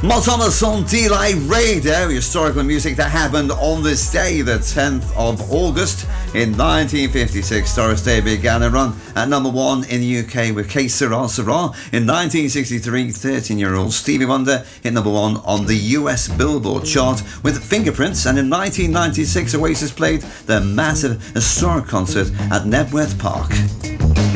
Mal Thomas on D-Light Radio, historical music that happened on this day, the 10th of August in 1956. Doris Day began a run at number one in the UK with Que Sera Sera. In 1963, 13-year-old Stevie Wonder hit number one on the US Billboard chart with Fingerprints, and in 1996, Oasis played their massive historic concert at Knebworth Park.